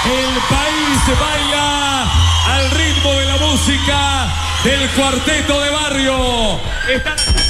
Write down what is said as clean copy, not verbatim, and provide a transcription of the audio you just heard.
El país baila al ritmo de la música del Cuarteto de Barrio.